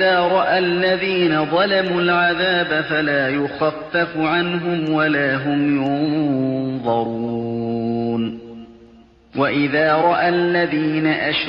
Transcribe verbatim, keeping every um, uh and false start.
إِذَا رَأَى الَّذِينَ ظَلَمُوا الْعَذَابَ فَلَا يُخَفَّفُ عَنْهُمْ وَلَا هُمْ يُنظَرُونَ وَإِذَا رَأَى الَّذِينَ أَشْرَكُوا